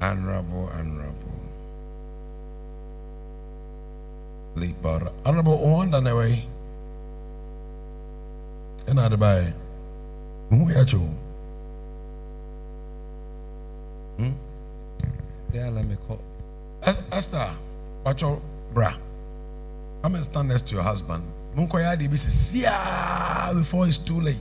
Honorable. Leaper. Honorable one anyway. And I buy. Who are you? Yeah, let me call. Esther, watch your bra. Come and stand next to your husband. Munkoya DBC, before it's too late.